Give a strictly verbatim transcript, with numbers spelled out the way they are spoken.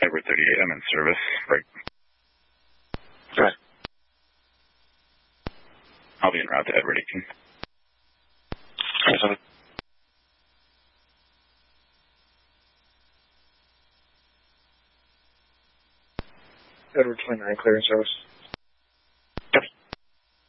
Edward thirty-eight, I'm in service. Break. Right. I'll be en route to Edward eighteen. Okay. Edward twenty-nine, clear in service.